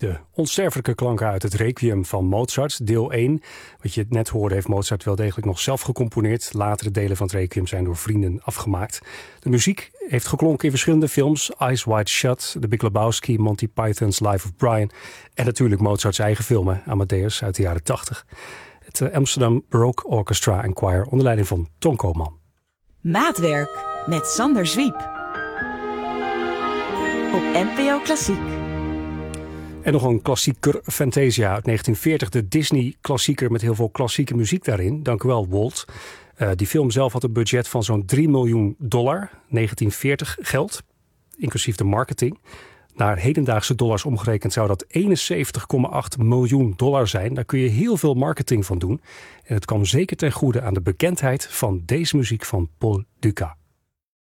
De onsterfelijke klanken uit het Requiem van Mozart, deel 1. Wat je net hoorde heeft Mozart wel degelijk nog zelf gecomponeerd. Latere delen van het Requiem zijn door vrienden afgemaakt. De muziek heeft geklonken in verschillende films. Eyes Wide Shut, The Big Lebowski, Monty Python's Life of Brian. En natuurlijk Mozarts eigen film, Amadeus uit de jaren 80. Het Amsterdam Baroque Orchestra en Choir onder leiding van Ton Koopman. Maatwerk met Sander Zwiep. Op NPO Klassiek. En nog een klassieker, Fantasia uit 1940. De Disney-klassieker met heel veel klassieke muziek daarin. Dank u wel, Walt. Die film zelf had een budget van zo'n $3 miljoen. 1940 geld, inclusief de marketing. Naar hedendaagse dollars omgerekend zou dat $71,8 miljoen zijn. Daar kun je heel veel marketing van doen. En het kwam zeker ten goede aan de bekendheid van deze muziek van Paul Dukas.